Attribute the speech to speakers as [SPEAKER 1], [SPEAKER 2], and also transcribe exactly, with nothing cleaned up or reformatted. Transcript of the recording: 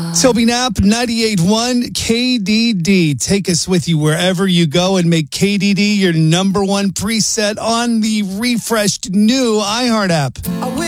[SPEAKER 1] Toby Knapp, ninety-eight point one K D D. Take us with you wherever you go and make K D D your number one preset on the refreshed new iHeart app.